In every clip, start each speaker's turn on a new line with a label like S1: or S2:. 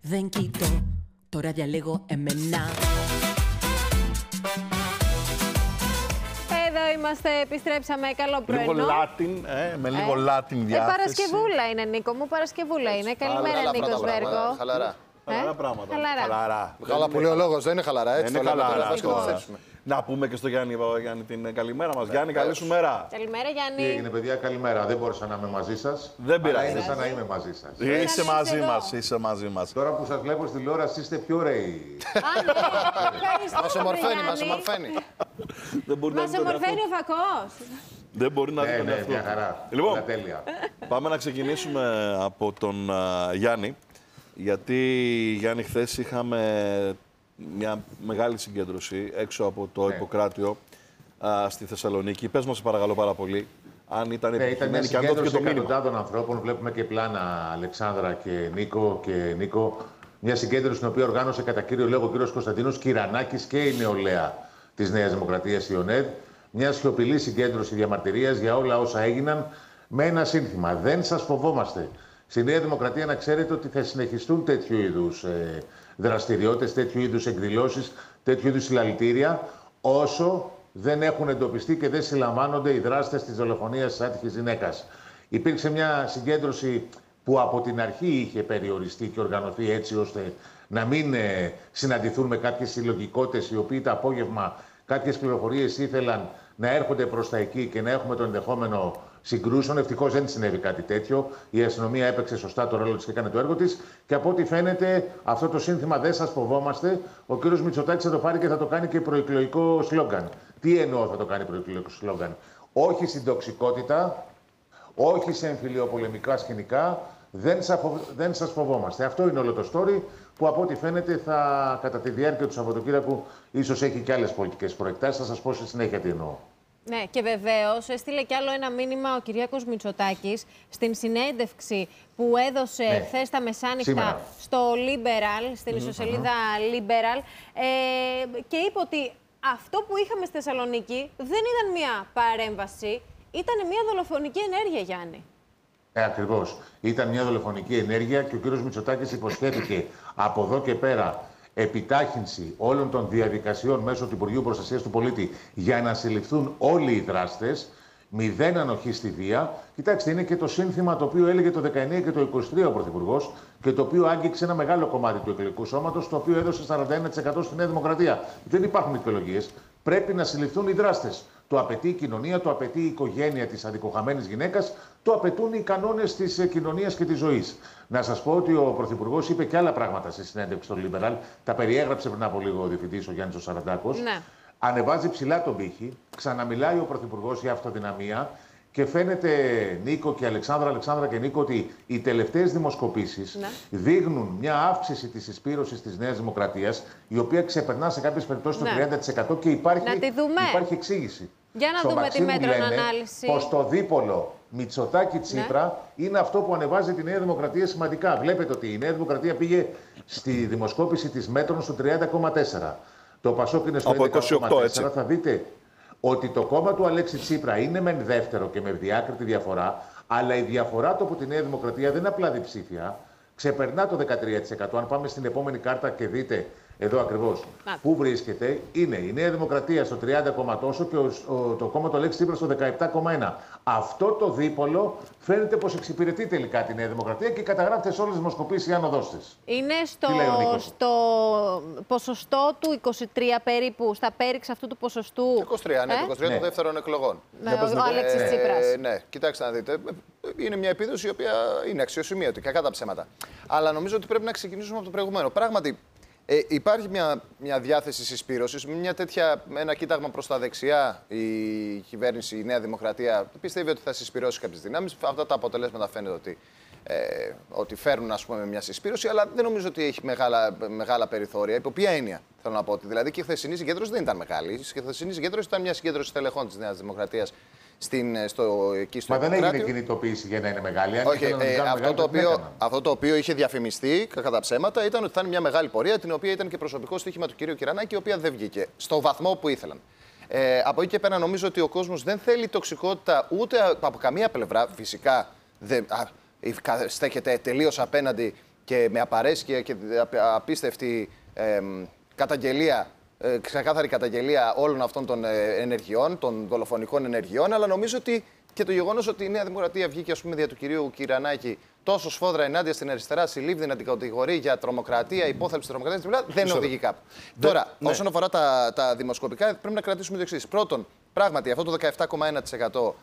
S1: δεν κοιτώ, τώρα διαλέγω εμένα.
S2: Εδώ είμαστε, επιστρέψαμε. Καλό πρωινό.
S3: Λίγο Latin, με λίγο Latin διάθεση.
S2: Παρασκευούλα είναι, Νίκο μου, Παρασκευούλα είναι. Καλημέρα, Νίκος Βέργο.
S4: Χαλαρά.
S3: Χαλαρά πράγματα.
S2: Χαλαρά.
S4: Καλά που λέει ο λόγος, δεν είναι χαλαρά. Έτσι
S3: Δεν είναι χαλαρά.
S4: χαλαρά.
S3: Να πούμε και στο Γιάννη την καλημέρα μας. Γιάννη, καλή σου μέρα.
S2: Καλημέρα, Γιάννη.
S5: Τι έγινε, παιδιά, καλημέρα. Δεν μπόρεσα να είμαι μαζί σας.
S3: Δεν πειράζει.
S5: Είναι σαν να είμαι μαζί σας.
S3: Είσαι μαζί μας, είσαι μαζί μας.
S5: Τώρα που σας βλέπω στη τηλεόραση είστε πιο ωραίοι.
S4: Μας ομορφαίνει, μας ομορφαίνει.
S2: Μας ομορφαίνει ο φακός.
S3: Δεν μπορεί να δει τον
S5: Ναι,
S3: εαυτό
S5: μια
S3: του.
S5: χαρά.
S3: Λοιπόν,
S5: Όλα τέλεια.
S3: πάμε να ξεκινήσουμε από τον Γιάννη. Γιατί, Γιάννη, χθες είχαμε μια μεγάλη συγκέντρωση έξω από το Ιπποκράτιο στη Θεσσαλονίκη. Πες μας, παρακαλώ πάρα πολύ, αν ήταν επιτυχημένη και αν δόθηκε το μήνυμα.
S5: Εκατοντάδων ανθρώπων, βλέπουμε και πλάνα Αλεξάνδρα και Νίκο. Μια συγκέντρωση την οποία οργάνωσε κατά κύριο λόγο ο κύριος Κωνσταντίνος Κυρανάκης και η νεολαία της Νέας Δημοκρατίας, η ΟΝΕΔ. Μια σιωπηλή συγκέντρωση διαμαρτυρίας για όλα όσα έγιναν με ένα σύνθημα. Δεν σας φοβόμαστε. Στη Νέα Δημοκρατία να ξέρετε ότι θα συνεχιστούν τέτοιου είδους δραστηριότητες, τέτοιου είδους εκδηλώσεις, τέτοιου είδους συλλαλητήρια, όσο δεν έχουν εντοπιστεί και δεν συλλαμβάνονται οι δράστες της δολοφονίας της άτυχης γυναίκας. Υπήρξε μια συγκέντρωση που από την αρχή είχε περιοριστεί και οργανωθεί έτσι ώστε να μην συναντηθούν με κάποιες συλλογικότητες οι οποίοι το απόγευμα κάποιες πληροφορίες ήθελαν να έρχονται προς τα εκεί και να έχουμε το ενδεχόμενο συγκρούσεων. Ευτυχώς δεν συνέβη κάτι τέτοιο. Η αστυνομία έπαιξε σωστά το ρόλο της και έκανε το έργο της. Και από ό,τι φαίνεται, αυτό το σύνθημα «Δεν σας φοβόμαστε», ο κύριος Μητσοτάκης θα το πάρει και θα το κάνει και προεκλογικό σλόγγαν. Τι εννοώ θα το κάνει προεκλογικό σλόγγαν? Όχι στην τοξικότητα, όχι σε εμφυλιοπολεμικά σκηνικά. Δεν σας φοβόμαστε. Αυτό είναι όλο το story που από ό,τι φαίνεται θα, κατά τη διάρκεια του Σαββατοκύριακου ίσως έχει και άλλες πολιτικές προεκτάσεις. Θα σας πω στη συνέχεια τι εννοώ.
S2: Ναι, και βεβαίως έστειλε κι άλλο ένα μήνυμα ο Κυριάκος Μητσοτάκης στην συνέντευξη που έδωσε χθες τα μεσάνυχτα
S5: σήμερα
S2: στο Liberal, στην ιστοσελίδα Liberal, και είπε ότι αυτό που είχαμε στη Θεσσαλονίκη δεν ήταν μια παρέμβαση, ήταν μια δολοφονική ενέργεια, Γιάννη.
S5: Ακριβώς. Ήταν μια δολοφονική ενέργεια και ο κύριος Μητσοτάκης υποσχέθηκε από εδώ και πέρα επιτάχυνση όλων των διαδικασιών μέσω του Υπουργείου Προστασίας του Πολίτη για να συλληφθούν όλοι οι δράστες, μηδέν ανοχή στη βία. Κοιτάξτε, είναι και το σύνθημα το οποίο έλεγε το 19 και το 23 ο Πρωθυπουργός και το οποίο άγγιξε ένα μεγάλο κομμάτι του εκλογικού σώματος, το οποίο έδωσε 41% στη Νέα Δημοκρατία. Δεν υπάρχουν δικαιολογίες. Πρέπει να συλληφθούν οι δράστες. Το απαιτεί η κοινωνία, το απαιτεί η οικογένεια της αδικοχαμένης γυναίκας, το απαιτούν οι κανόνες της κοινωνίας και της ζωής. Να σας πω ότι ο Πρωθυπουργός είπε και άλλα πράγματα στη συνέντευξη στο Liberal. Τα περιέγραψε πριν από λίγο ο διευθυντής, ο Γιάννης ο Σαραντάκος. Ναι. Ανεβάζει ψηλά τον πύχη, ξαναμιλάει ο Πρωθυπουργός για αυτοδυναμία και φαίνεται, Νίκο και Αλεξάνδρα και Νίκο, ότι οι τελευταίες δημοσκοπήσεις δείχνουν μια αύξηση της συσπήρωσης της Νέας Δημοκρατίας, η οποία ξεπερνά σε κάποιες περιπτώσεις το 30% και υπάρχει εξήγηση.
S2: Για να δούμε τη μέτρων ανάλυση.
S5: Πως το δίπολο Μητσοτάκη-Τσίπρα είναι αυτό που ανεβάζει τη Νέα Δημοκρατία σημαντικά. Βλέπετε ότι η Νέα Δημοκρατία πήγε στη δημοσκόπηση της μέτρων στο 30,4. Το Πασόκ είναι στο 11,4. Θα δείτε ότι το κόμμα του Αλέξη Τσίπρα είναι μεν δεύτερο και με διάκριτη διαφορά, αλλά η διαφορά του από τη Νέα Δημοκρατία δεν είναι απλά διψήφια. Ξεπερνά το 13%. Αν πάμε στην επόμενη κάρτα και δείτε εδώ ακριβώς πού βρίσκεται, είναι η Νέα Δημοκρατία στο 30, τόσο και το κόμμα του Αλέξη Τσίπρα στο 17,1. Αυτό το δίπολο φαίνεται πως εξυπηρετεί τελικά τη Νέα Δημοκρατία και καταγράφεται σε όλες τις δημοσκοπήσεις η άνοδός της.
S2: Είναι στο ποσοστό του 23 περίπου, στα πέριξ αυτού του ποσοστού.
S4: 23, ναι, το 23 των δεύτερων εκλογών.
S2: Ο Αλέξης Τσίπρας.
S4: Ναι, κοιτάξτε να δείτε. Είναι μια επίδοση η οποία είναι αξιοσημείωτη, κακά τα ψέματα. Αλλά νομίζω ότι πρέπει να ξεκινήσουμε από το προηγούμενο. Πράγματι, υπάρχει μια διάθεση συσπήρωσης, με ένα κοίταγμα προς τα δεξιά. Η κυβέρνηση, η Νέα Δημοκρατία, πιστεύει ότι θα συσπηρώσει κάποιες δυνάμεις. Αυτά τα αποτελέσματα φαίνεται ότι φέρνουν, ας πούμε, μια συσπήρωση, αλλά δεν νομίζω ότι έχει μεγάλα περιθώρια. Υπό ποια έννοια, θέλω να πω ότι δηλαδή και η χθεσινή συγκέντρωση δεν ήταν μεγάλη. Η χθεσινή συγκέντρωση ήταν μια συγκέντρωση τελεχών της Νέας Δημοκρατίας.
S5: Μα δεν έγινε κινητοποίηση για να είναι μεγάλη.
S4: Όχι, αυτό το οποίο είχε διαφημιστεί κατά ψέματα ήταν ότι θα είναι μια μεγάλη πορεία, την οποία ήταν και προσωπικό στοίχημα του κ. Κυρανάκη, η οποία δεν βγήκε στο βαθμό που ήθελαν. Από εκεί και πέρα νομίζω ότι ο κόσμος δεν θέλει τοξικότητα ούτε από καμία πλευρά. Φυσικά στέκεται τελείως απέναντι και με απαρέσκεια και απίστευτη καταγγελία, ξεκάθαρη καταγγελία όλων αυτών των ενεργειών, των δολοφονικών ενεργειών, αλλά νομίζω ότι και το γεγονός ότι η Νέα Δημοκρατία βγήκε, ας πούμε, δια του κυρίου Κυρανάκη τόσο σφόδρα ενάντια στην αριστερά, συλλήφθη να την κατηγορεί για τρομοκρατία, υπόθαλψη τρομοκρατία, δεν οδηγεί κάπου. Τώρα, όσον αφορά τα δημοσκοπικά, πρέπει να κρατήσουμε το εξής. Πρώτον, πράγματι, αυτό το 17,1%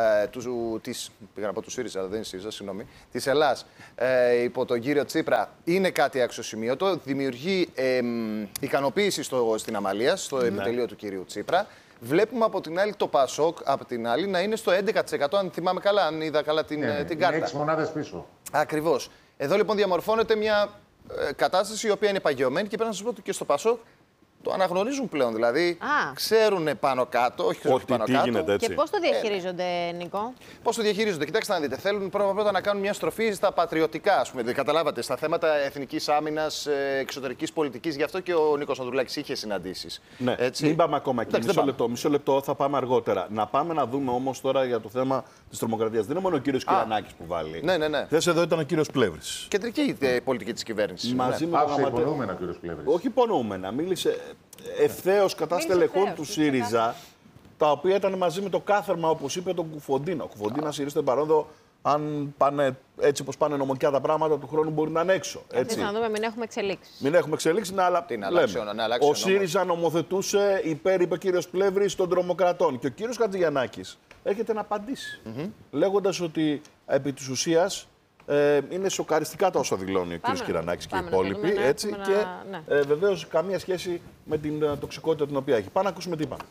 S4: πήγα να πω του ΣΥΡΙΖΑ, αλλά δεν είναι ΣΥΡΙΖΑ, συγγνώμη, της Ελλάς υπό τον κύριο Τσίπρα είναι κάτι αξιοσημείωτο. Δημιουργεί ικανοποίηση στην Αμαλία, στο επιτελείο του κυρίου Τσίπρα. Βλέπουμε από την άλλη το ΠΑΣΟΚ να είναι στο 11%, αν θυμάμαι καλά, αν είδα καλά την κάρτα.
S5: Είναι 6 μονάδες πίσω.
S4: Ακριβώς. Εδώ λοιπόν διαμορφώνεται μια κατάσταση η οποία είναι παγιωμένη και πρέπει να σας πω ότι και στο ΠΑΣΟΚ το αναγνωρίζουν πλέον. Δηλαδή ξέρουν πάνω κάτω, όχι πάνω κάτω.
S3: Γίνεται έτσι.
S2: Και πώς το διαχειρίζονται, Νίκο?
S4: Πώς το διαχειρίζονται? Κοιτάξτε να δείτε. Θέλουν πρώτα να κάνουν μια στροφή στα πατριωτικά, ας πούμε. Δηλαδή, καταλάβατε, στα θέματα εθνικής άμυνας, εξωτερικής πολιτικής. Γι' αυτό και ο Νίκος Ανδρουλάκης είχε συναντήσεις.
S3: Ναι,
S4: έτσι.
S3: μην πάμε ακόμα εκεί. Μισό λεπτό, θα πάμε αργότερα. Να πάμε να δούμε όμως τώρα για το θέμα της τρομοκρατίας. Δεν είναι μόνο ο κύριος Κυρανάκης που βάλει.
S4: Ναι.
S3: Χθες εδώ ήταν ο κύριος Πλεύρης.
S4: Κεντρική πολιτική της κυβέρνησης.
S3: Μαζί με
S5: τον υπονοούμενα, κύριος Πλεύρης.
S3: Όχι υπονοούμενα. Μίλησε ευθέως κατά στελεχών του ΣΥΡΙΖΑ, τα οποία ήταν μαζί με το κάθαρμα, όπως είπε, τον Κουφοντίνα. Ο Κουφοντίνας στηρίζεται παρόδο, αν πάνε έτσι όπως πάνε νομικά τα πράγματα, του χρόνου μπορεί να είναι έξω. Έτσι.
S2: Να δούμε, μην έχουμε εξελίξεις.
S3: Μην έχουμε εξελίξεις, ναι, αλλά ο ΣΥΡΙΖΑ νομοθετούσε υπέρ, είπε ο κύριος Πλεύρης, των τρομοκρατών. Και ο κύριος Χατζηγιαννάκης έρχεται να απαντήσει, λέγοντας ότι επί της ουσίας είναι σοκαριστικά τα όσα δηλώνει ο κ. Κυρανάκης και οι υπόλοιποι. Και βεβαίως καμία σχέση με την τοξικότητα την οποία έχει. Πάμε να ακούσουμε τι είπαν.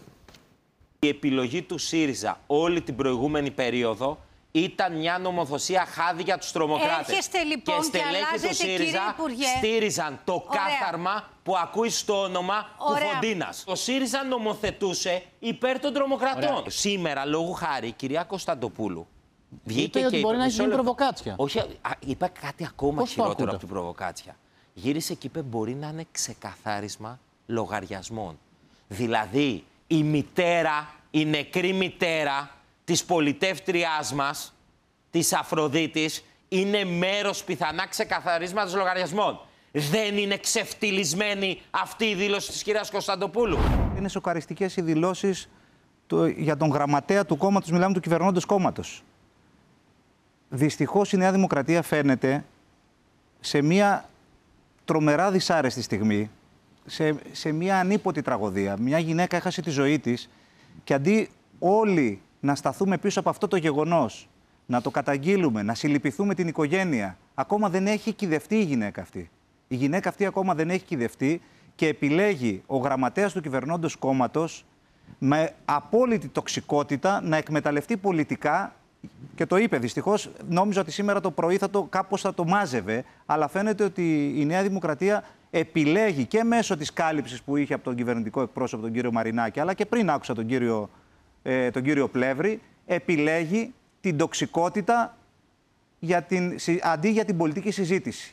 S6: Η επιλογή του ΣΥΡΙΖΑ όλη την προηγούμενη περίοδο ήταν μια νομοθεσία χάδι για τους τρομοκράτες.
S7: Έρχεστε λοιπόν
S6: και στελέχη του ΣΥΡΙΖΑ στήριζαν το κάθαρμα που ακούει στο όνομα Κουφοντίνας. Ο ΣΥΡΙΖΑ νομοθετούσε υπέρ των τρομοκρατών. Σήμερα, λόγου χάρη, η κυρία Κωνσταντοπούλου βγήκε
S8: είπε ότι μπορεί να έχει γίνει προβοκάτσια.
S6: Όχι, είπε κάτι ακόμα χειρότερο από την προβοκάτσια. Γύρισε και είπε μπορεί να είναι ξεκαθάρισμα λογαριασμών. Δηλαδή, η μητέρα, η νεκρή μητέρα της πολιτεύτριάς μας, της Αφροδίτης, είναι μέρος πιθανά ξεκαθαρίσματος λογαριασμών. Δεν είναι ξεφτυλισμένη αυτή η δήλωση της κυρίας Κωνσταντοπούλου?
S9: Είναι σοκαριστικές οι δηλώσεις για τον γραμματέα του κόμματος, μιλάμε του κυβερνώντος κόμματος. Δυστυχώς η Νέα Δημοκρατία φαίνεται σε μια τρομερά δυσάρεστη στιγμή, σε μια ανίποτη τραγωδία. Μια γυναίκα έχασε τη ζωή της και αντί όλοι να σταθούμε πίσω από αυτό το γεγονός, να το καταγγείλουμε, να συλληπιθούμε την οικογένεια, ακόμα δεν έχει κυδευτεί η γυναίκα αυτή. Η γυναίκα αυτή ακόμα δεν έχει κυδευτεί και επιλέγει ο γραμματέας του κυβερνώντος κόμματος με απόλυτη τοξικότητα να εκμεταλλευτεί πολιτικά. Και το είπε, δυστυχώς, νόμιζα ότι σήμερα το πρωί κάπως θα το μάζευε, αλλά φαίνεται ότι η Νέα Δημοκρατία επιλέγει και μέσω της κάλυψης που είχε από τον κυβερνητικό εκπρόσωπο, τον κύριο Μαρινάκη, αλλά και πριν άκουσα τον κύριο Πλεύρη, επιλέγει την τοξικότητα αντί για την πολιτική συζήτηση.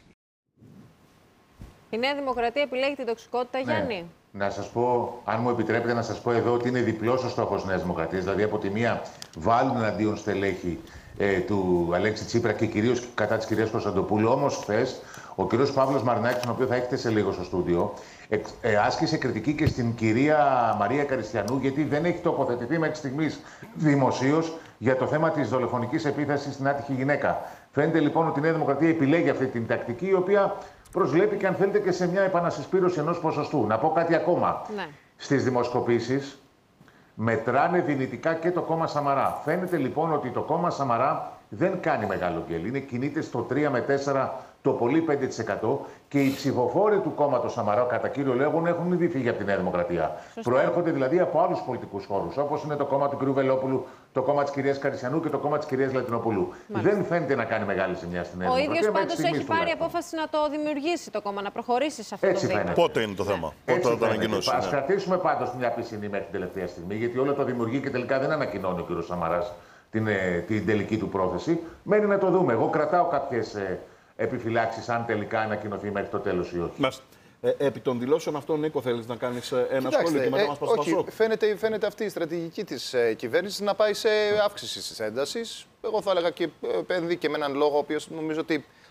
S2: Η Νέα Δημοκρατία επιλέγει την τοξικότητα, Γιάννη.
S5: Να σας πω, αν μου επιτρέπετε να σας πω εδώ ότι είναι διπλός ο στόχος της Νέας Δημοκρατίας. Δηλαδή, από τη μία βάλουν εναντίον στελέχη του Αλέξη Τσίπρα και κυρίως κατά της κυρίας Κωνσταντοπούλου. Όμως, χθες, ο κύριος Παύλος Μαρινάκης, τον οποίο θα έχετε σε λίγο στο στούντιο, άσκησε κριτική και στην κυρία Μαρία Καριστιανού, γιατί δεν έχει τοποθετηθεί μέχρι στιγμής δημοσίως για το θέμα της δολοφονικής επίθεσης στην άτυχη γυναίκα. Φαίνεται λοιπόν ότι η Νέα Δημοκρατία επιλέγει αυτή την τακτική, η οποία προσβλέπει και αν θέλετε και σε μια επανασυσπήρωση ενός ποσοστού. Να πω κάτι ακόμα. Ναι. Στις δημοσκοπήσεις μετράνε δυνητικά και το κόμμα Σαμαρά. Φαίνεται λοιπόν ότι το κόμμα Σαμαρά δεν κάνει μεγάλο γκέλ. Κινείται στο 3 με 4, το πολύ 5%. Και οι ψηφοφόροι του κόμματος Σαμαρά, κατά κύριο λόγο, έχουν ήδη φύγει από τη Νέα Δημοκρατία. Σωστά. Προέρχονται δηλαδή από άλλους πολιτικούς χώρους, όπως είναι το κόμμα του κ. Βελόπουλου, το κόμμα της κυρίας Καρισιανού και το κόμμα της κυρίας Λατινοπούλου. Μάλιστα. Δεν φαίνεται να κάνει μεγάλη ζημιά στην Νέα Δημοκρατία.
S2: Ο ίδιος πάντως έχει πάρει απόφαση να το δημιουργήσει το κόμμα, να προχωρήσει σε αυτό το βήμα.
S3: Πότε είναι το θέμα, πότε θα το ανακοινώσει?
S5: Ας κρατήσουμε πάντως μια πισινή μέχρι την τελευταία στιγμή, γιατί όλο το δημιουργεί και τελικά δεν ανακοινώνει ο κ. Σαμαράς την τελική του πρόθεση. Μένει να το δούμε. Εγώ κρατάω κάποιες επιφυλάξεις αν τελικά ανακοινωθεί μέχρι το τέλος ή όχι.
S3: Επί των δηλώσεων αυτών, Νίκο, θέλεις να κάνεις ένα σχόλιο και μετά μας πας
S4: όχι, φαίνεται αυτή η στρατηγική της κυβέρνησης να πάει σε αύξηση της έντασης. Εγώ θα έλεγα και επενδύει και με έναν λόγο ο οποίος νομίζω ότι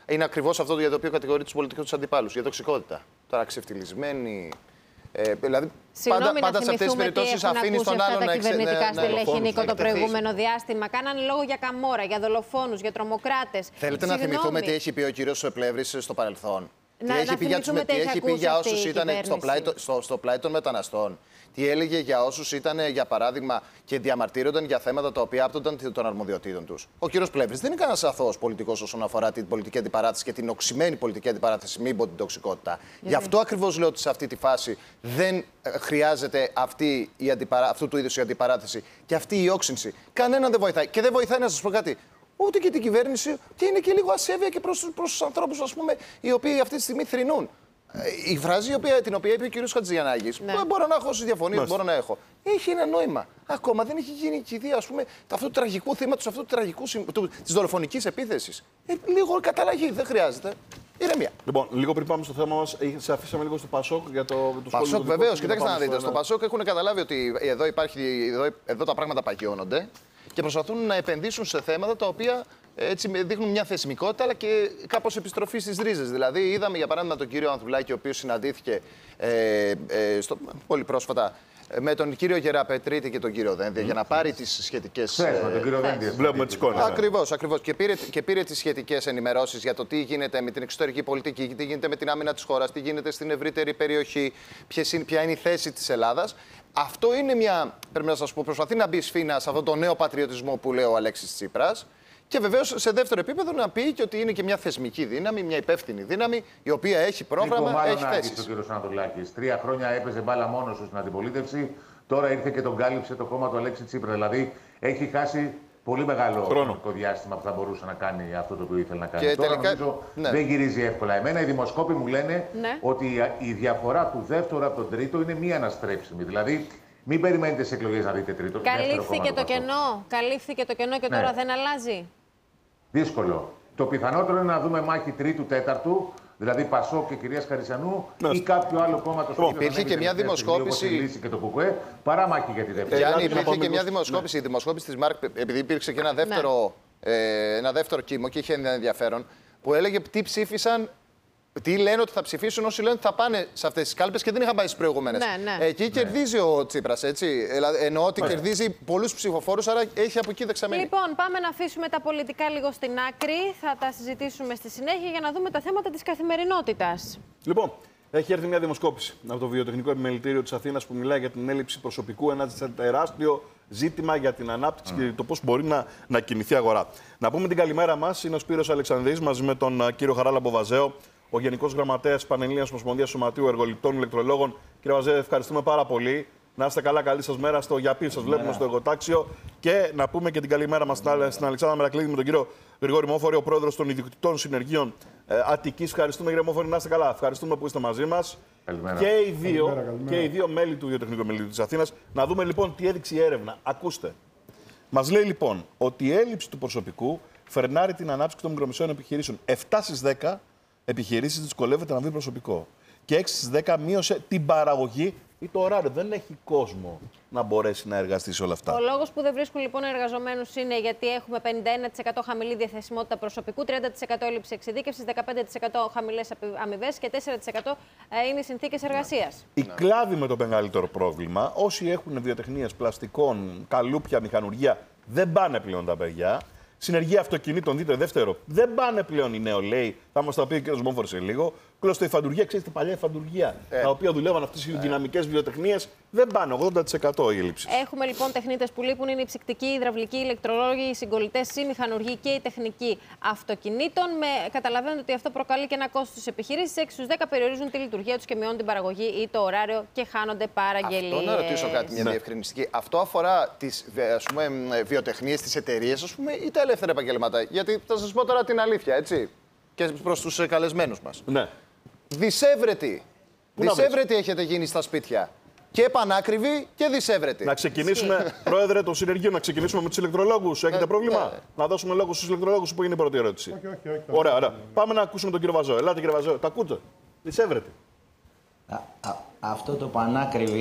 S4: είναι ακριβώς αυτό για το οποίο κατηγορεί τους πολιτικούς αντιπάλους, για τοξικότητα. Τώρα ξεφτυλισμένοι. Δηλαδή, πάντα σε αυτές τις περιπτώσεις αφήνει τον άλλον να εξελίξει.
S2: Τα κυβερνητικά στελέχη, Νίκο, το προηγούμενο διάστημα κάνανε λόγο για Καμόρα, για δολοφόνους, για τρομοκράτες.
S4: Θέλετε να θυμηθούμε τι έχει πει ο κύριος Πλεύρης στο παρελθόν?
S2: Τι έχει πει
S4: για όσους ήταν στο πλάι των μεταναστών? Τι έλεγε για όσους ήταν, για παράδειγμα, και διαμαρτύρονταν για θέματα τα οποία άπτονταν των αρμοδιοτήτων τους? Ο κύριος Πλεύρης δεν είναι κανένας αθώος πολιτικός όσον αφορά την πολιτική αντιπαράθεση και την οξυμένη πολιτική αντιπαράθεση, μην πω την τοξικότητα. Γι' αυτό ακριβώς λέω ότι σε αυτή τη φάση δεν χρειάζεται αυτού του είδους η αντιπαράθεση και αυτή η όξυνση. Κανέναν δεν βοηθάει. Και δεν βοηθάει, να σας πω κάτι, ούτε και την κυβέρνηση, και είναι και λίγο ασέβεια και προς τους ανθρώπους, ας πούμε, οι οποίοι αυτή τη στιγμή θρηνούν. Η φράση την οποία είπε ο κ. Χατζηγιαννάκης, μπορώ να έχω όσες διαφωνίες, μπορώ να έχω, έχει ένα νόημα. Ακόμα δεν έχει γίνει η κηδεία, ας πούμε, αυτού του τραγικού θύματος, της δολοφονικής επίθεσης. Λίγο καταλλαγή, δεν χρειάζεται. Ηρεμία.
S3: Λοιπόν, λίγο πριν πάμε στο θέμα μας, σε αφήσαμε λίγο στο Πασόκ για το
S4: Πασόκ, βεβαίως. Κοιτάξτε να δείτε. Στο Πασόκ έχουν καταλάβει ότι εδώ τα πράγματα παγιώνονται και προσπαθούν να επενδύσουν σε θέματα τα οποία έτσι δείχνουν μια θεσμικότητα, αλλά και κάπως επιστροφή στις ρίζες. Δηλαδή, είδαμε για παράδειγμα τον κύριο Ανθουλάκη, ο οποίος συναντήθηκε πολύ πρόσφατα με τον κύριο Γεραπετρίτη και τον κύριο Δένδια για να πάρει τις σχετικές.
S5: Με τον κύριο Δένδια.
S3: Βλέπουμε τις εικόνες.
S4: Ακριβώς. Και πήρε τις σχετικές ενημερώσεις για το τι γίνεται με την εξωτερική πολιτική, τι γίνεται με την άμυνα της χώρας, τι γίνεται στην ευρύτερη περιοχή, ποια είναι η θέση της Ελλάδας. Αυτό είναι πρέπει να σας πω, προσπαθεί να μπει σφήνα σε αυτόν τον νέο πατριωτισμό που λέει ο Αλέξης Τσίπρας. Και βεβαίως σε δεύτερο επίπεδο να πει και ότι είναι και μια θεσμική δύναμη, μια υπεύθυνη δύναμη, η οποία έχει πρόγραμμα, έχει θέσεις.
S5: Ο κύριος Ανατολάκης. 3 χρόνια έπαιζε μπάλα μόνος του στην αντιπολίτευση. Τώρα ήρθε και τον κάλυψε το κόμμα του Αλέξη Τσίπρα. Δηλαδή έχει χάσει πολύ μεγάλο χρονικό διάστημα που θα μπορούσε να κάνει αυτό το οποίο ήθελε να κάνει. Και τώρα τελικά, νομίζω δεν γυρίζει εύκολα. Εμένα οι δημοσκόποι μου λένε ότι η διαφορά του δεύτερου από τον τρίτο είναι μία αναστρέψιμη. Δηλαδή μην περιμένετε σε εκλογές να δείτε τρίτο.
S2: Καλύφθηκε το κενό και τώρα δεν αλλάζει.
S5: Δύσκολο. Το πιθανότερο είναι να δούμε μάχη τρίτου-τέταρτου, δηλαδή Πασόκ και κυρίας Χαρισιανού ή κάποιο άλλο κόμμα.
S4: Υπήρχε και μια δημοσκόπηση.
S5: Και το Κουκουέ, παρά μάχη για τη δεύτερη.
S4: Γιάννη, υπήρχε και μια δημοσκόπηση. Η δημοσκόπηση της ΜΑΡΚ, επειδή υπήρξε και ένα δεύτερο κύμο και είχε ενδιαφέρον, που έλεγε τι ψήφισαν. Τι λένε ότι θα ψηφίσουν όσοι λένε ότι θα πάνε σε αυτές τις κάλπες και δεν είχαν πάει στις προηγούμενες. Εκεί κερδίζει ο Τσίπρας, έτσι. Εννοώ ότι κερδίζει πολλούς ψηφοφόρους, άρα έχει από εκεί δεξαμενή.
S2: Λοιπόν, πάμε να αφήσουμε τα πολιτικά λίγο στην άκρη. Θα τα συζητήσουμε στη συνέχεια για να δούμε τα θέματα της καθημερινότητας.
S3: Λοιπόν, έχει έρθει μια δημοσκόπηση από το Βιοτεχνικό Επιμελητήριο της Αθήνας που μιλάει για την έλλειψη προσωπικού, ένα τεράστιο ζήτημα για την ανάπτυξη και το πώς μπορεί να κινηθεί η αγορά. Να πούμε την καλημέρα μας. Είναι ο Σπύρος Αλεξανδρής μαζί με τον κύριο Χαράλαμπο Βαζέο, ο Γενικός Γραμματέας Πανελλήνιας Ομοσπονδίας Σωματείου Εργοληπτών Ηλεκτρολόγων. Κύριε Βαζέ, ευχαριστούμε πάρα πολύ. Να είστε καλά, καλή σας μέρα στο Γιαπί. Σας βλέπουμε στο εργοτάξιο. Και να πούμε και την καλημέρα μας στην Αλεξάνδρα Μερακλήδη με τον κύριο Γρηγόρη Μόφορη, ο πρόεδρος των Ιδιοκτητών Συνεργείων Αττικής. Ευχαριστούμε, κύριε Μόφορη, να είστε καλά. Ευχαριστούμε που είστε μαζί μας. Και οι δύο μέλη του Βιοτεχνικού Επιμελητηρίου της Αθήνας. Να δούμε λοιπόν τι έδειξε η έρευνα. Ακούστε. Μας λέει λοιπόν ότι η έλλειψη του προσωπικού φρενάρει την ανάπτυξη των μικρομεσαίων επιχειρήσεων. 7 στις 10 επιχειρήσεις δυσκολεύεται να βρει προσωπικό. Και 6 στις 10 μείωσε την παραγωγή ή το ωράριο. Δεν έχει κόσμο να μπορέσει να εργαστεί σε όλα αυτά.
S2: Ο λόγος που δεν βρίσκουν λοιπόν εργαζομένους είναι γιατί έχουμε 51% χαμηλή διαθεσιμότητα προσωπικού, 30% έλλειψη εξειδίκευσης, 15% χαμηλές αμοιβές και 4% είναι οι συνθήκες εργασίας.
S3: Οι κλάδοι με το μεγαλύτερο πρόβλημα, όσοι έχουν βιοτεχνίες πλαστικών, καλούπια, μηχανουργία, δεν πάνε πλέον τα παιδιά. Συνεργεία αυτοκινήτων, δείτε δεύτερο. Δεν πάνε πλέον οι νεολαίοι. Θα μας τα πει ο κ. Μόφορης σε λίγο. Κλωστοϊφαντουργία, ξέρετε, παλιά υφαντουργία. Τα οποία δουλεύαν αυτές οι δυναμικές βιοτεχνίες. Δεν πάνε, 80% η έλλειψη.
S2: Έχουμε λοιπόν τεχνίτες που λείπουν. Είναι οι ψυκτικοί, οι υδραυλικοί, οι ηλεκτρολόγοι, οι συγκολητές, οι μηχανουργοί και οι τεχνικοί αυτοκινήτων. Καταλαβαίνετε ότι αυτό προκαλεί και ένα κόστος στις επιχειρήσεις. 6 στους 10 περιορίζουν τη λειτουργία τους και μειώνουν την παραγωγή ή το ωράριο και χάνονται παραγγελίες.
S4: Αυτό να ρωτήσω κάτι, μια διευκρινιστική. Αυτό αφορά τις βιοτεχνίες, τις εταιρείες, ας πούμε, ή τα ελεύθερα επαγγέλματα? Γιατί θα σας πω τώρα την αλήθεια, έτσι. Και προς τους καλεσμένους μας.
S3: Ναι.
S4: Δισεύρετοι έχετε γίνει στα σπίτια. Και πανάκριβοι και δισεύρετοι.
S3: Να ξεκινήσουμε, Πρόεδρε, το συνεργείο, να ξεκινήσουμε με τους ηλεκτρολόγους. Έχετε πρόβλημα? Να δώσουμε λόγο στους ηλεκτρολόγους που είναι η πρώτη ερώτηση.
S7: Όχι.
S3: Ωραία. Πάμε να ακούσουμε τον κύριο Βαζό. Ελάτε, κύριε Βαζό. Τα ακούτε? Δισεύρετοι.
S8: Αυτό το πανάκριβοι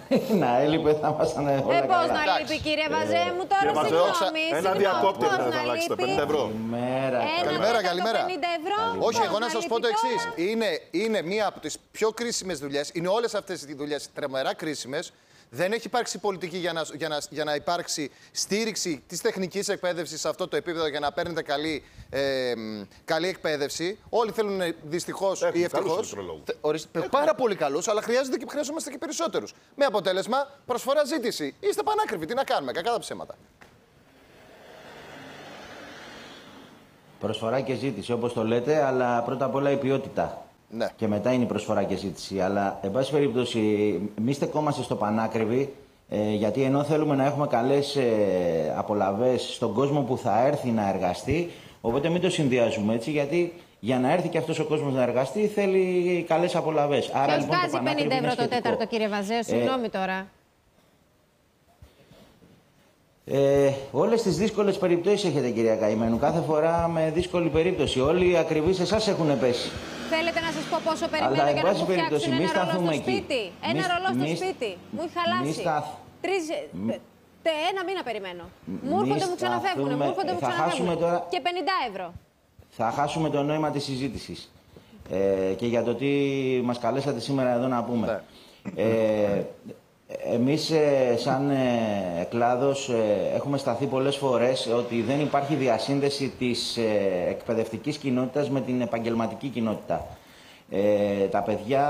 S7: Να έλειπε, θα ήμασταν όλα καλά.
S2: Πώς να λείπει, κύριε Βαζέ μου, τώρα συγγνώμη.
S3: Ένα διακόπτευ θα αλλάξετε, 50 ευρώ.
S4: Καλημέρα.
S2: 50 ευρώ.
S4: Όχι, εγώ να σας πω το εξής. Είναι μία από τις πιο κρίσιμες δουλειές. Είναι όλες αυτές οι δουλειές τρομερά κρίσιμες. Δεν έχει υπάρξει πολιτική για να υπάρξει στήριξη της τεχνικής εκπαίδευσης σε αυτό το επίπεδο για να παίρνετε καλή εκπαίδευση. Όλοι θέλουν δυστυχώς ή ευτυχώς. Πάρα πολύ καλούς, αλλά χρειαζόμαστε και περισσότερους. Με αποτέλεσμα προσφορά ζήτηση. Είστε πανάκριβοι. Τι να κάνουμε, κακά τα ψέματα.
S7: Προσφορά και ζήτηση, όπως το λέτε, αλλά πρώτα απ' όλα η ποιότητα.
S4: Ναι.
S7: Και μετά είναι η προσφορά και ζήτηση. Αλλά, εν πάση περιπτώσει, εμείς στεκόμαστε στο πανάκριβη, γιατί ενώ θέλουμε να έχουμε καλές απολαβές στον κόσμο που θα έρθει να εργαστεί, οπότε μην το συνδυάζουμε έτσι, γιατί για να έρθει και αυτός ο κόσμος να εργαστεί θέλει καλές απολαβές. Άρα,
S2: Ποιος
S7: λοιπόν,
S2: βγάζει 50 ευρώ το τέταρτο, κύριε Βαζέο, συγγνώμη τώρα.
S7: Όλες τις δύσκολες περιπτώσεις έχετε, κυρία Καημένου. Κάθε φορά με δύσκολη περίπτωση. Όλοι οι ακριβείς εσάς έχουν πέσει.
S2: Θέλετε να σας πω πόσο περιμένω για να μου φτιάξουν ένα ρολό στο σπίτι. Ένα ρολό στο σπίτι. Μου έχει χαλάσει. Ένα μήνα περιμένω. Μου έρχονται, μου ξαναφεύγουν. Μου έρχονται, μου ξαναφεύγουν. Και 50 ευρώ.
S7: Θα χάσουμε το νόημα της συζήτησης. Και για το τι μας καλέσατε σήμερα εδώ να πούμε. Εμείς σαν κλάδος έχουμε σταθεί πολλές φορές ότι δεν υπάρχει διασύνδεση της εκπαιδευτικής κοινότητας με την επαγγελματική κοινότητα. Τα παιδιά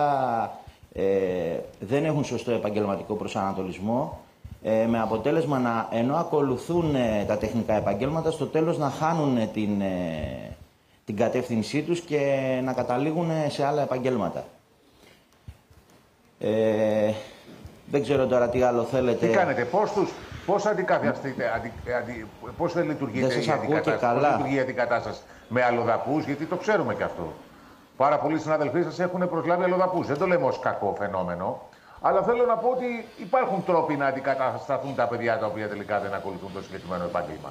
S7: δεν έχουν σωστό επαγγελματικό προσανατολισμό, με αποτέλεσμα ενώ ακολουθούν τα τεχνικά επαγγέλματα, στο τέλος να χάνουν την κατεύθυνσή τους και να καταλήγουν σε άλλα επαγγέλματα. Δεν ξέρω τώρα τι άλλο θέλετε.
S5: Τι κάνετε, πώς αντικαταστείτε, πώς δεν λειτουργείτε η αντικατάσταση με αλλοδαπούς, γιατί το ξέρουμε και αυτό. Πάρα πολλοί συναδελφοί σας έχουν προσλάβει αλλοδαπούς. Δεν το λέμε ως κακό φαινόμενο, αλλά θέλω να πω ότι υπάρχουν τρόποι να αντικατασταθούν τα παιδιά τα οποία τελικά δεν ακολουθούν το συγκεκριμένο επάγγελμα.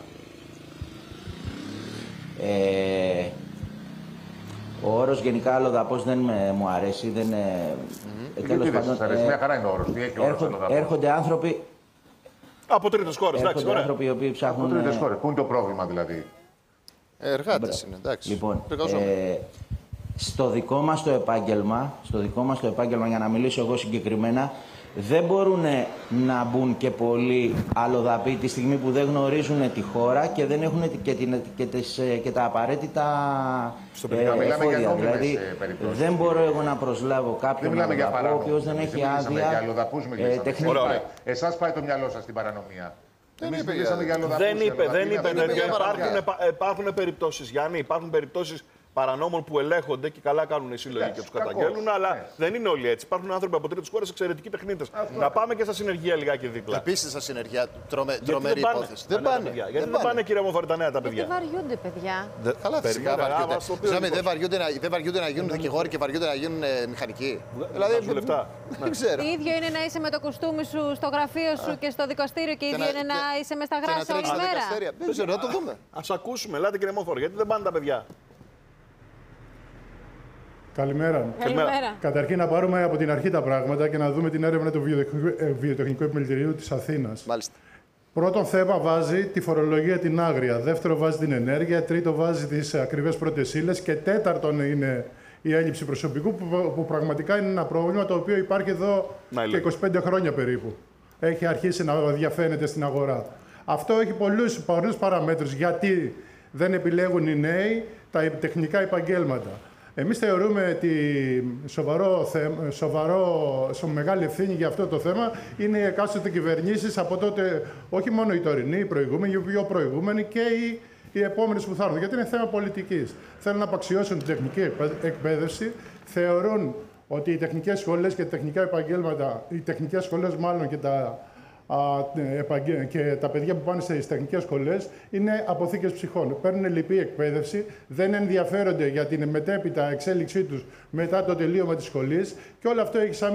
S7: Ο όρος γενικά αλλοδαπός δεν μου αρέσει.
S5: Τέλος πάντων, μια χαρά είναι ο όρος.
S7: Έρχονται άνθρωποι.
S3: Από τρίτες χώρες, εντάξει.
S7: Έρχονται άνθρωποι οι οποίοι ψάχνουν.
S5: Από τρίτες χώρες. Πού είναι το πρόβλημα δηλαδή?
S4: Εργάτες είναι, εντάξει.
S7: Λοιπόν, στο δικό μας το επάγγελμα, για να μιλήσω εγώ συγκεκριμένα, δεν μπορούν να μπουν και πολλοί αλλοδαποί τη στιγμή που δεν γνωρίζουν τη χώρα και δεν έχουν και τα απαραίτητα εφόδια. Δηλαδή, δεν μπορώ εγώ να προσλάβω κάποιον αλλοδαπό ο οποίος δεν έχει άδεια τεχνικά.
S5: Εσάς πάει το μυαλό σας στην παρανομία.
S3: Δεν είπε. Υπάρχουν περιπτώσεις, Γιάννη, υπάρχουν περιπτώσεις παρανόμων που ελέγχονται και καλά κάνουν οι σύλλογοι και τους καταγγέλνουν, αλλά δεν είναι όλοι έτσι. Υπάρχουν άνθρωποι από τρίτες χώρες εξαιρετικοί τεχνίτες. Να πάμε και στα συνεργεία λιγάκι δίπλα.
S4: Επίσης στα συνεργεία, τρομερή υπόθεση.
S3: Δεν πάνε. Γιατί δεν πάνε, κύριε Μοφόρη, τα νέα τα παιδιά?
S2: Δεν βαριούνται, παιδιά.
S4: Καλά, φυσικά βαριούνται. Δεν βαριούνται να γίνουν δικηγόροι και βαριούνται να γίνουν μηχανικοί.
S3: Δηλαδή, λεφτά.
S4: Δεν ξέρω.
S2: Το ίδιο είναι να είσαι με το κουστούμι σου στο γραφείο σου και στο δικαστήριο και ίδιο είναι να είσαι με στα γράσια όλη μέρα.
S4: Δεν ξέρω, να το δούμε.
S3: Ας ακούσουμε, ελάτε κύριε Μοφόρη, γιατί δεν πάνε τα παιδιά?
S8: Καλημέρα. Καταρχήν να πάρουμε από την αρχή τα πράγματα και να δούμε την έρευνα του Βιοτεχνικού Επιμελητηρίου της Αθήνας.
S4: Μάλιστα.
S8: Πρώτον θέμα βάζει τη φορολογία την άγρια, δεύτερο βάζει την ενέργεια, τρίτο βάζει τις ακριβές πρώτες ύλες και τέταρτον είναι η έλλειψη προσωπικού που πραγματικά είναι ένα πρόβλημα το οποίο υπάρχει εδώ και 25 χρόνια περίπου. Έχει αρχίσει να διαφαίνεται στην αγορά. Αυτό έχει πολλούς παραμέτρους γιατί δεν επιλέγουν οι νέοι τα τεχνικά επαγγέλματα. Εμείς θεωρούμε ότι μεγάλη ευθύνη για αυτό το θέμα είναι οι εκάστοτε κυβερνήσεις από τότε, όχι μόνο οι τωρινοί, οι προηγούμενοι, οι πιο προηγούμενοι και οι επόμενες που θα έρθουν. Γιατί είναι θέμα πολιτικής. Θέλουν να απαξιώσουν την τεχνική εκπαίδευση. Θεωρούν ότι οι τεχνικές σχολές και τα τεχνικά επαγγέλματα, οι τεχνικές σχολές μάλλον και τα παιδιά που πάνε στις τεχνικές σχολές είναι αποθήκες ψυχών. Παίρνουν λυπή εκπαίδευση, δεν ενδιαφέρονται για την μετέπειτα εξέλιξή τους μετά το τελείωμα της σχολής και όλο αυτό έχει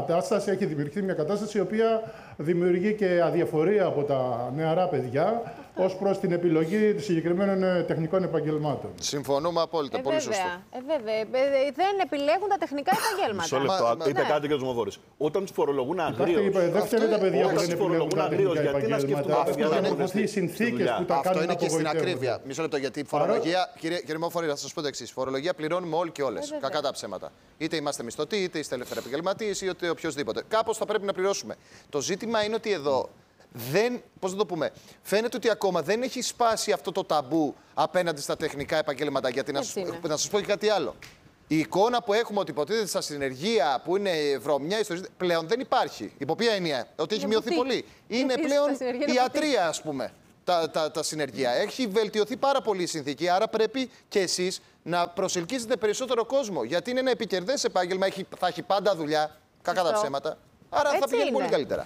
S8: δημιουργηθεί μια κατάσταση η οποία δημιουργεί και αδιαφορία από τα νεαρά παιδιά ως προς την επιλογή συγκεκριμένων τεχνικών επαγγελμάτων.
S4: Συμφωνούμε απόλυτα. Πολύ σωστό.
S2: Βέβαια. Δεν επιλέγουν τα τεχνικά επαγγέλματα.
S3: Μισό λεπτό. Είπε κάτι και ο Δημοφόρης. Όταν του φορολογούν αγρίως.
S8: Δεν φταίνε τα παιδιά που δεν επιλέγουν τα τεχνικά
S3: γιατί να σκεφτούν τα παιδιά να έχουν
S8: οι συνθήκες που τα
S4: Αυτό
S8: κάνουν
S4: είναι και στην
S8: απογοητεύονται.
S4: ακρίβεια. Μισό λεπτό. Γιατί η φορολογία, κύριε Μοφόρη, θα σα πω το εξής. Φορολογία πληρώνουμε όλοι και όλες. Κακά τα ψέματα. Είτε είμαστε μισθωτοί, είτε είστε ελεύθεροι επαγγελματίες ή οποιοδήποτε. Κάπως θα πρέπει να πληρώσουμε. Το ζήτημα είναι ότι εδώ πώς να το πούμε, φαίνεται ότι ακόμα δεν έχει σπάσει αυτό το ταμπού απέναντι στα τεχνικά επαγγέλματα. Γιατί να σας πω και κάτι άλλο. Η εικόνα που έχουμε ότι υποτίθεται στα συνεργεία που είναι βρωμιά, πλέον δεν υπάρχει. Υπό ποια έννοια? Ότι έχει μειωθεί πολύ. Είναι πλέον ιατρία, ας πούμε, τα συνεργεία. Έχει βελτιωθεί πάρα πολύ η συνθήκη, άρα πρέπει και εσείς να προσελκύσετε περισσότερο κόσμο. Γιατί είναι ένα επικερδές επάγγελμα, θα έχει πάντα δουλειά, κακά τα ψέματα. Άρα θα πηγαίνει πολύ καλύτερα.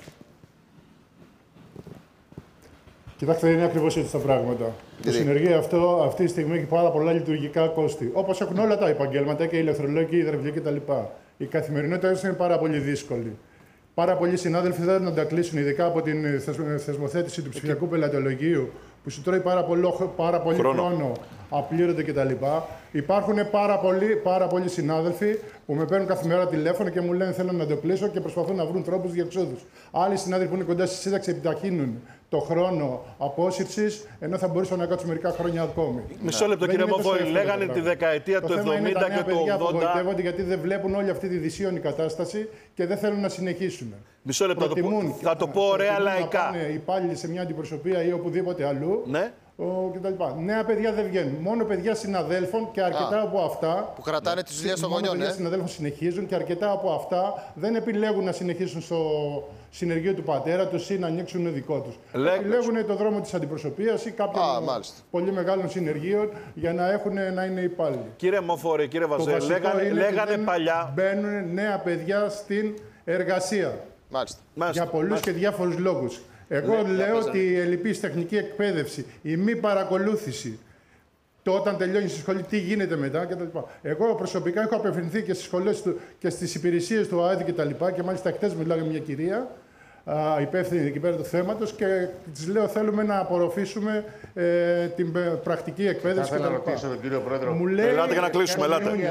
S8: Κοιτάξτε, είναι ακριβώς έτσι τα πράγματα. Η συνεργεία αυτή τη στιγμή έχει πάρα πολλά λειτουργικά κόστη. Όπως έχουν όλα τα επαγγέλματα, και η ηλεκτρολόγοι και η υδραυλικοί κτλ. Η καθημερινότητα είναι πάρα πολύ δύσκολη. Πάρα πολλοί συνάδελφοι δεν θα τα κλείσουν, ειδικά από την θεσμοθέτηση του ψηφιακού πελατολογίου, που σου τρώει πάρα πολύ χρόνο, απλήρωτο κτλ. Υπάρχουν πάρα πολλοί συνάδελφοι που με παίρνουν κάθε μέρα τηλέφωνο και μου λένε θέλω να το κλείσω και προσπαθούν να βρουν τρόπους διεξόδους. Άλλοι συνάδελφοι που είναι κοντά στη σύνταξη επιταχύνουν το χρόνο απόσυρσης, ενώ θα μπορούσαν να κάτσουν μερικά χρόνια ακόμη.
S3: Μισό λεπτό, κύριε Μοφόρη. Λέγανε τη δεκαετία του 70 και του 80.
S8: Απογοητεύονται γιατί δεν βλέπουν όλη αυτή τη δυσίωνη κατάσταση και δεν θέλουν να συνεχίσουν.
S3: Μισό λεπτό, θα το πω ωραία λαϊκά.
S8: Να πάνε υπάλληλοι σε μια αντιπροσωπεία ή οπουδήποτε αλλού.
S3: Ναι.
S8: κτλ. Νέα παιδιά δεν βγαίνουν. Μόνο παιδιά συναδέλφων και αρκετά από αυτά.
S4: Που κρατάνε τις δουλειές των γονιών.
S8: Παιδιά συναδέλφων συνεχίζουν και αρκετά από αυτά δεν επιλέγουν να συνεχίσουν στο συνεργείο του πατέρα τους ή να ανοίξουν δικό τους. Επιλέγουν το δρόμο της αντιπροσωπείας ή κάποιων πολύ μεγάλων συνεργείων για να είναι υπάλληλοι.
S3: Κύριε Μοφόρη, κύριε Βαζέ, λέγανε παλιά.
S8: Μπαίνουν νέα παιδιά στην εργασία. Για πολλούς και διάφορους λόγους. Εγώ λέω ότι η ελλειπής τεχνική εκπαίδευση, η μη παρακολούθηση, το όταν τελειώνει στη σχολή, τι γίνεται μετά κτλ. Εγώ προσωπικά έχω απευθυνθεί και στις σχολές του και στις υπηρεσίες του ΑΕΔ κτλ. Και μάλιστα χτες μιλάγαμε μια κυρία υπεύθυνη εκεί πέρα του θέματος και της λέω θέλουμε να απορροφήσουμε την πρακτική εκπαίδευση.
S5: Θα ήθελα να ρωτήσω τον κύριο Πρόεδρο.
S3: Ελάτε για να κλείσουμε.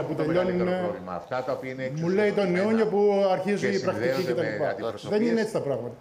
S8: Μου λέει τον Ιούνιο που αρχίζει η πρακτική κτλ. Δεν είναι έτσι τα πράγματα.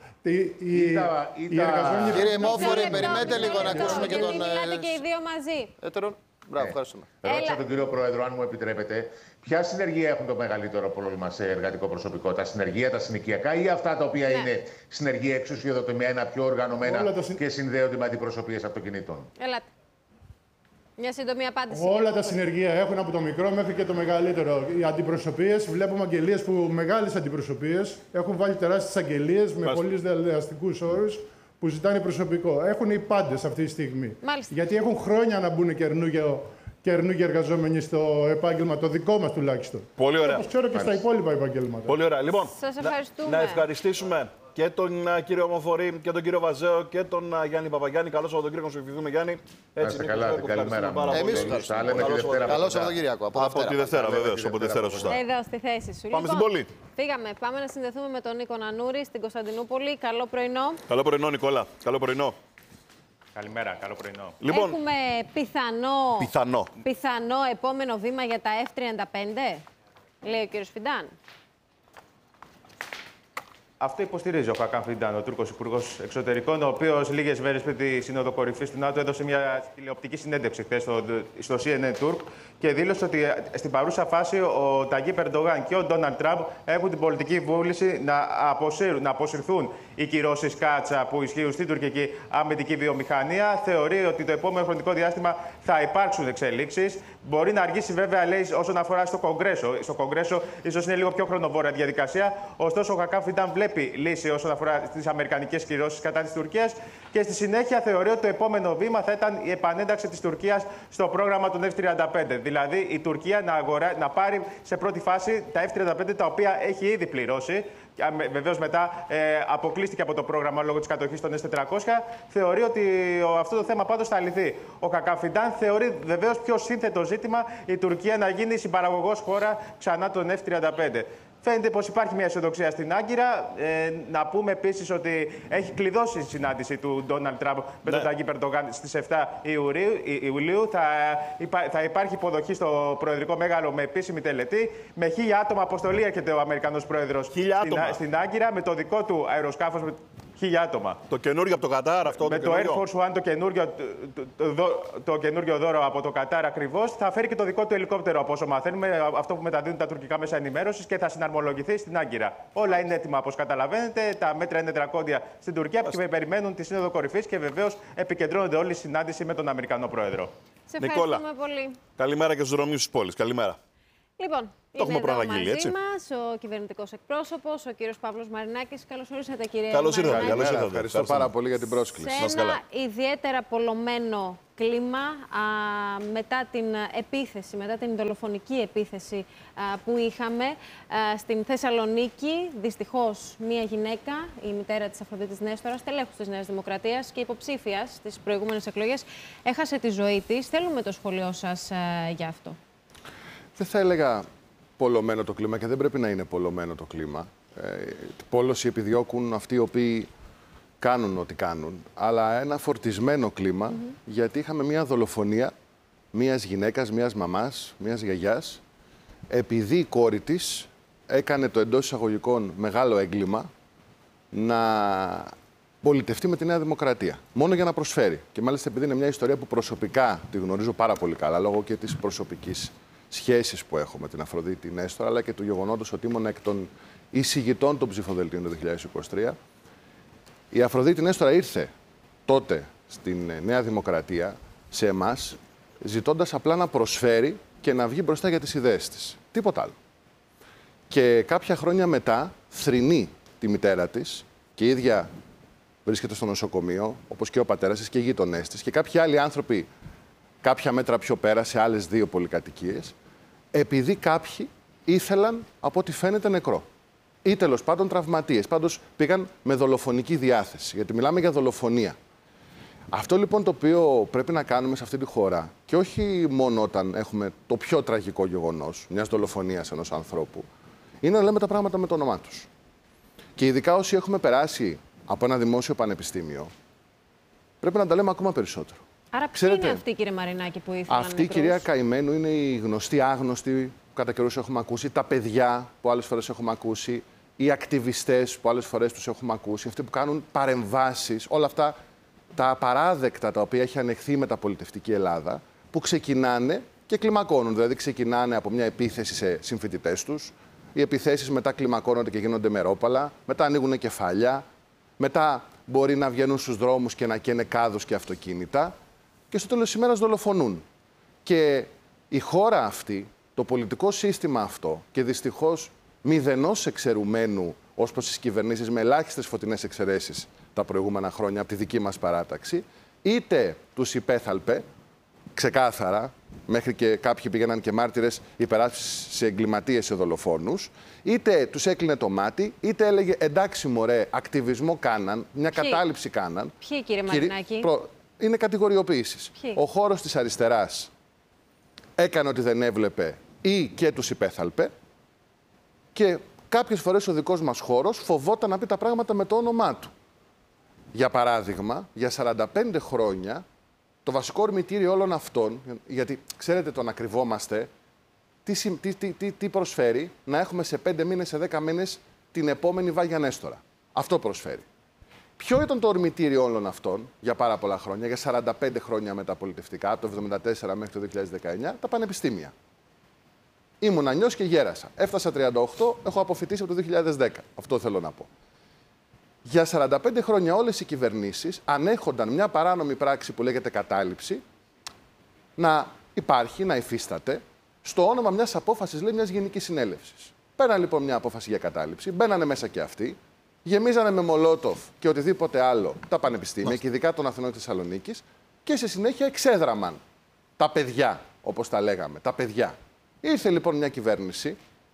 S4: Κύριε Μόφορη, περιμένετε λίγο να ακούσουμε και τον.
S2: Μιλάτε και οι δύο μαζί.
S4: Μπράβο, ευχαριστούμε.
S5: Ρώτησα τον κύριο Πρόεδρο, αν μου επιτρέπετε, ποια συνεργεία έχουν το μεγαλύτερο πρόβλημα σε εργατικό προσωπικό, τα συνεργεία, τα συνοικιακά ή αυτά τα οποία είναι συνεργεία εξουσιοδοτημένα, πιο οργανωμένα και συνδέονται με αντιπροσωπείες αυτοκινήτων?
S2: Ελάτε. Μια σύντομη απάντηση.
S8: Όλα τα συνεργεία έχουν από το μικρό μέχρι και το μεγαλύτερο. Οι αντιπροσωπείες, βλέπουμε αγγελίες που μεγάλες αντιπροσωπείες έχουν βάλει τεράστιες αγγελίες με πολλούς διαδραστικούς όρους που ζητάνε προσωπικό. Έχουν οι πάντες αυτή τη στιγμή.
S2: Μάλιστα.
S8: Γιατί έχουν χρόνια να μπουν καινούργιοι εργαζόμενοι στο επάγγελμα, το δικό μας τουλάχιστον.
S3: Πολύ ωραία.
S8: Όπως ξέρω και στα υπόλοιπα επαγγέλματα.
S3: Πολύ ωραία. Λοιπόν,
S2: σας ευχαριστούμε.
S3: Να ευχαριστήσουμε και τον κύριο Μοφορή και τον κύριο Βαζέο και τον Γιάννη Παπαγιάννη. Καλό Σαββατοκύριακο να σου ευχηθούμε, Γιάννη.
S5: Έτσι, καλά, καλημέρα.
S4: Εμείς καλό Σαββατοκύριακο.
S3: Από τη Δευτέρα, βεβαίως. Από τη Δευτέρα, σωστά.
S2: Εδώ στη θέση σου.
S3: Πάμε στην πόλη.
S2: Φύγαμε. Πάμε να συνδεθούμε με τον Νίκο Νανούρη στην Κωνσταντινούπολη. Καλό πρωινό.
S3: Καλό πρωινό, Νικόλα. Καλό πρωινό.
S10: Καλημέρα, καλό πρωινό.
S3: Λοιπόν,
S2: έχουμε πιθανό επόμενο βήμα για τα F-35, λέει ο κύριος Φιντάν.
S10: Αυτό υποστηρίζει ο Χακάν Φιντάν, ο Τούρκος Υπουργός Εξωτερικών, ο οποίος λίγες μέρες πριν τη Σύνοδο Κορυφής του ΝΑΤΟ έδωσε μια τηλεοπτική συνέντευξη χθες στο CNN Turk και δήλωσε ότι στην παρούσα φάση ο Ταγίπ Ερντογάν και ο Ντόναλντ Τραμπ έχουν την πολιτική βούληση να αποσυρθούν οι κυρώσεις κάτσα που ισχύουν στην τουρκική αμυντική βιομηχανία. Θεωρεί ότι το επόμενο χρονικό διάστημα θα υπάρξουν εξελίξεις. Μπορεί να αργήσει βέβαια, λέει, όσον αφορά στο Κογκρέσο. Στο Κογκρέσο ίσως είναι λίγο πιο χρονοβόρα διαδικασία. Ωστόσο, ο Χακάν Φιντάν βλέπει λύση όσον αφορά στις αμερικανικές κυρώσεις κατά της Τουρκίας και στη συνέχεια θεωρεί ότι το επόμενο βήμα θα ήταν η επανένταξη της Τουρκίας στο πρόγραμμα των F-35. Δηλαδή η Τουρκία να πάρει σε πρώτη φάση τα F-35 τα οποία έχει ήδη πληρώσει. Βεβαίως μετά αποκλείστηκε από το πρόγραμμα λόγω της κατοχής των S-400. Θεωρεί ότι αυτό το θέμα πάντως θα λυθεί. Ο Χακάν Φιντάν θεωρεί βεβαίως πιο σύνθετο ζήτημα η Τουρκία να γίνει συμπαραγωγός χώρα ξανά των F-35. Φαίνεται πως υπάρχει μια αισιοδοξία στην Άγκυρα. Να πούμε επίσης ότι έχει κλειδώσει η συνάντηση του Ντόναλντ Τραμπ με τον Ταγί Ερντογάν στις 7 Ιουλίου. Θα υπάρχει υποδοχή στο Προεδρικό Μέγαρο με επίσημη τελετή. Με 1.000 άτομα αποστολή έρχεται ο Αμερικανός Πρόεδρος στην Άγκυρα με το δικό του αεροσκάφος. 1.000 άτομα.
S3: Το καινούριο από το Κατάρ, αυτό
S10: με το Air Force One, το καινούριο δώρο από το Κατάρ ακριβώς. Θα φέρει και το δικό του ελικόπτερο, από όσο μαθαίνουμε, αυτό που μεταδίδουν τα τουρκικά μέσα ενημέρωσης, και θα συναρμολογηθεί στην Άγκυρα. Όλα είναι έτοιμα, όπως καταλαβαίνετε. Τα μέτρα είναι δρακόντια στην Τουρκία και περιμένουν τη Σύνοδο Κορυφής και βεβαίως επικεντρώνονται όλη η συνάντηση με τον Αμερικανό Πρόεδρο.
S2: Σε ευχαριστούμε πολύ.
S3: Καλημέρα και στους δρομείς της πόλης. Καλημέρα.
S2: Λοιπόν,
S3: το έχουμε προαναγγείλει, έτσι.
S2: Μας ο κυβερνητικός εκπρόσωπος, ο κύριος Παύλος Μαρινάκης. Καλώς ορίσατε, κύριε
S3: Καλώς ήρθατε.
S4: Ευχαριστώ πάρα πολύ για την πρόσκληση.
S2: Σε ένα ιδιαίτερα πολλωμένο κλίμα, μετά την επίθεση, μετά την δολοφονική επίθεση που είχαμε στην Θεσσαλονίκη, δυστυχώς μία γυναίκα, η μητέρα της Αφροδίτης Νέστορας, τελέχους της Νέας Δημοκρατίας και υποψήφια στις προηγούμενες εκλογές, έχασε τη ζωή της. Θέλουμε το σχολείο σας για αυτό.
S11: Δεν θα έλεγα πολλωμένο το κλίμα και δεν πρέπει να είναι πολλωμένο το κλίμα. Πόλωση επιδιώκουν αυτοί οι οποίοι κάνουν ό,τι κάνουν. Αλλά ένα φορτισμένο κλίμα, γιατί είχαμε μια δολοφονία μιας γυναίκας, μιας μαμάς, μιας γιαγιάς, επειδή η κόρη της έκανε το εντός εισαγωγικών μεγάλο έγκλημα να πολιτευτεί με τη Νέα Δημοκρατία. Μόνο για να προσφέρει. Και μάλιστα επειδή είναι μια ιστορία που προσωπικά τη γνωρίζω πάρα πολύ καλά, λόγω και της προσωπικής σχέσεις που έχω με την Αφροδίτη Νέστορα, αλλά και του γεγονότος ότι ήμουν εκ των εισηγητών των ψηφοδελτίων το 2023. Η Αφροδίτη Νέστορα ήρθε τότε στην Νέα Δημοκρατία, σε εμάς, ζητώντας απλά να προσφέρει και να βγει μπροστά για τις ιδέες της. Τίποτα άλλο. Και κάποια χρόνια μετά θρηνεί τη μητέρα της και η ίδια βρίσκεται στο νοσοκομείο, όπως και ο πατέρας της και οι γείτονές της και κάποιοι άλλοι άνθρωποι κάποια μέτρα πιο πέρα σε άλλες 2 πολυκατοικίες, επειδή κάποιοι ήθελαν, από ό,τι φαίνεται, νεκρό. Ή τέλος πάντων τραυματίες. Πάντως πήγαν με δολοφονική διάθεση, γιατί μιλάμε για δολοφονία. Αυτό λοιπόν το οποίο πρέπει να κάνουμε σε αυτή τη χώρα, και όχι μόνο όταν έχουμε το πιο τραγικό γεγονός μιας δολοφονίας ενός ανθρώπου, είναι να λέμε τα πράγματα με το όνομά τους. Και ειδικά όσοι έχουμε περάσει από ένα δημόσιο πανεπιστήμιο, πρέπει να τα λέμε ακόμα περισσότερο.
S2: Άρα ποιοι είναι αυτοί, κύριε Μαρινάκη, που ήθελαν
S11: αυτή η κυρία Καημένου είναι η γνωστή, άγνωστη που κατά καιρούς έχουμε ακούσει, τα παιδιά που άλλες φορές έχουμε ακούσει, οι ακτιβιστές που άλλες φορές τους έχουμε ακούσει, αυτοί που κάνουν παρεμβάσεις, όλα αυτά τα απαράδεκτα τα οποία έχει ανεχθεί η μεταπολιτευτική Ελλάδα, που ξεκινάνε και κλιμακώνουν. Δηλαδή ξεκινάνε από μια επίθεση σε συμφοιτητές τους, οι επιθέσεις μετά κλιμακώνονται και γίνονται μερόπαλα, μετά ανοίγουν κεφάλια, μετά μπορεί να βγαίνουν στους δρόμους και να καίνε κάδους και αυτοκίνητα. Και στο τέλος της ημέρας δολοφονούν. Και η χώρα αυτή, το πολιτικό σύστημα αυτό, και δυστυχώς μηδενός εξαιρουμένου ως προς τις κυβερνήσεις, με ελάχιστες φωτεινές εξαιρέσεις τα προηγούμενα χρόνια από τη δική μας παράταξη, είτε τους υπέθαλπε, ξεκάθαρα, μέχρι και κάποιοι πήγαιναν και μάρτυρες υπεράσπισης σε εγκληματίες, σε δολοφόνους, είτε τους έκλεινε το μάτι, είτε έλεγε εντάξει μωρέ, ακτιβισμό κάναν, μια κατάληψη κάναν.
S2: Ποιοι, κύριε Μαρινάκη?
S11: Είναι κατηγοριοποίησεις. Ο χώρος της αριστεράς έκανε ότι δεν έβλεπε ή και τους υπέθαλπε και κάποιες φορές ο δικός μας χώρος φοβόταν να πει τα πράγματα με το όνομά του. Για παράδειγμα, για 45 χρόνια το βασικό ορμητήριο όλων αυτών, γιατί ξέρετε το να κρυβόμαστε, τι προσφέρει να έχουμε σε 5 μήνες, σε 10 μήνες την επόμενη Βάγια Νέστορα. Αυτό προσφέρει. Ποιο ήταν το ορμητήριο όλων αυτών για πάρα πολλά χρόνια, για 45 χρόνια μεταπολιτευτικά, από το 1974 μέχρι το 2019, τα πανεπιστήμια. Ήμουν ανιός και γέρασα. Έφτασα 38, έχω αποφοιτήσει από το 2010. Αυτό θέλω να πω. Για 45 χρόνια όλες οι κυβερνήσεις ανέχονταν μια παράνομη πράξη που λέγεται κατάληψη να υπάρχει, να υφίσταται, στο όνομα μιας απόφασης, λέει, μιας γενικής συνέλευσης. Πέραν λοιπόν μια απόφαση για κατάληψη, μπαίνανε μέσα και αυτοί, γεμίζανε με μολότοφ και οτιδήποτε άλλο τα πανεπιστήμια και ειδικά των Αθηνών της Θεσσαλονίκης και σε συνέχεια εξέδραμαν τα παιδιά, όπως τα λέγαμε, τα παιδιά. Ήρθε λοιπόν μια κυβέρνηση,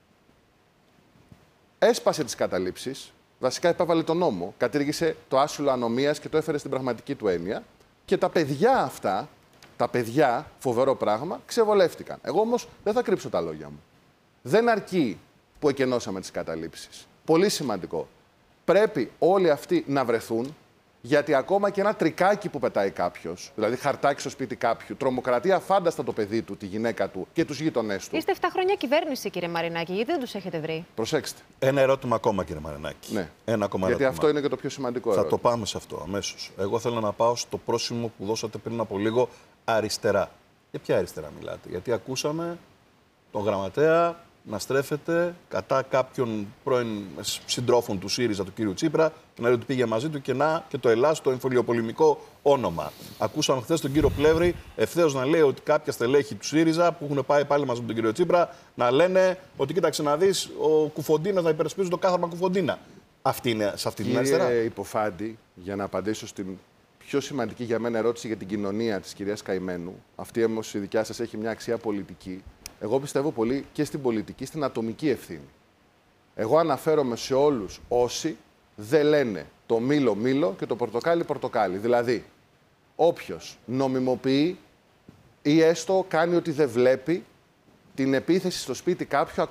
S11: έσπασε τις καταλήψεις, βασικά επέβαλε τον νόμο, κατήργησε το άσυλο ανομίας και το έφερε στην πραγματική του έννοια και τα παιδιά αυτά, τα παιδιά, φοβερό πράγμα, ξεβολεύτηκαν. Εγώ όμως δεν θα κρύψω τα λόγια μου. Δεν αρκεί που εκενώσαμε τις καταλήψεις. Πολύ σημαντικό. Πρέπει όλοι αυτοί να βρεθούν, γιατί ακόμα και ένα τρικάκι που πετάει κάποιος, δηλαδή χαρτάκι στο σπίτι κάποιου, τρομοκρατία φάνταστα το παιδί του, τη γυναίκα του και τους γείτονές του.
S2: Είστε 7 χρόνια κυβέρνηση, κύριε Μαρινάκη, γιατί δεν τους έχετε βρει?
S11: Προσέξτε.
S3: Ένα ερώτημα ακόμα, κύριε Μαρινάκη.
S11: Ναι.
S3: Ένα ακόμα
S11: γιατί
S3: ερώτημα.
S11: αυτό είναι και το πιο σημαντικό
S3: Θα
S11: ερώτημα.
S3: το πάμε σε αυτό αμέσως. Εγώ θέλω να πάω στο πρόσημο που δώσατε πριν από λίγο, αριστερά. Για ποια αριστερά μιλάτε? Γιατί ακούσαμε τον γραμματέα να στρέφεται κατά κάποιων πρώην συντρόφων του ΣΥΡΙΖΑ, του κύριου Τσίπρα, να λέει ότι πήγε μαζί του και το Ελλάς, το εμφυλιοπολεμικό όνομα. Ακούσαμε χθες τον κύριο Πλεύρη ευθέως να λέει ότι κάποια στελέχη του ΣΥΡΙΖΑ που έχουν πάει πάλι μαζί με τον κύριο Τσίπρα να λένε ότι κοίταξε να δεις ο Κουφοντίνας να υπερασπίζει το κάθαρμα Κουφοντίνα. Αυτή είναι σε αυτή την αριστερά.
S11: Κύριε Υποφάντη, για να απαντήσω στην πιο σημαντική για μένα ερώτηση για την κοινωνία της κυρίας Καημένου, αυτή όμως η δικιά σας έχει μια αξία πολιτική. Εγώ πιστεύω πολύ και στην πολιτική, στην ατομική ευθύνη. Εγώ αναφέρομαι σε όλους όσοι δεν λένε το μήλο μήλο και το πορτοκάλι πορτοκάλι. Δηλαδή, όποιος νομιμοποιεί ή έστω κάνει ότι δεν βλέπει την επίθεση στο σπίτι κάποιου,